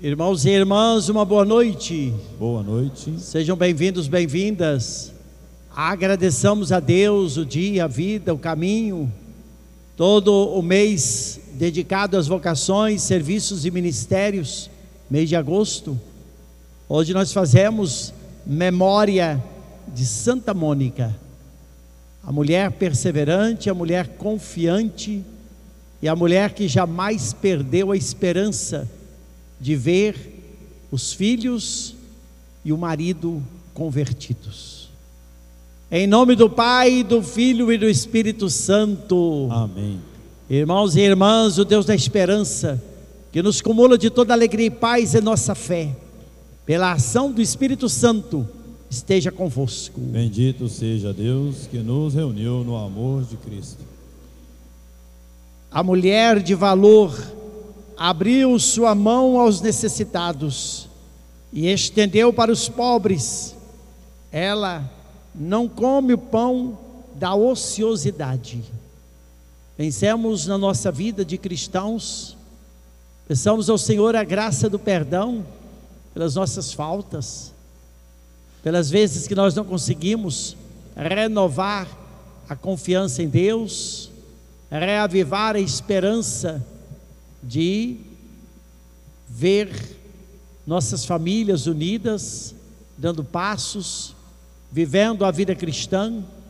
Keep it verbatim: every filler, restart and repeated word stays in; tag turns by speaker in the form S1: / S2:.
S1: Irmãos e irmãs, uma boa noite.
S2: Boa noite.
S1: Sejam bem-vindos, bem-vindas. Agradeçamos a Deus o dia, a vida, o caminho, todo o mês dedicado às vocações, serviços e ministérios, mês de agosto. Hoje nós fazemos memória de Santa Mônica, a mulher perseverante, a mulher confiante e a mulher que jamais perdeu a esperança de ver os filhos e o marido convertidos. Em nome do Pai, do Filho e do Espírito Santo.
S2: Amém.
S1: Irmãos e irmãs, o Deus da esperança, que nos cumula de toda alegria e paz em nossa fé, pela ação do Espírito Santo, esteja convosco.
S2: Bendito seja Deus que nos reuniu no amor de Cristo.
S1: A mulher de valor abriu sua mão aos necessitados e estendeu para os pobres. Ela não come o pão da ociosidade. Pensemos na nossa vida de cristãos, peçamos ao Senhor a graça do perdão pelas nossas faltas, pelas vezes que nós não conseguimos renovar a confiança em Deus, reavivar a esperança de ver nossas famílias unidas, dando passos, vivendo a vida cristã,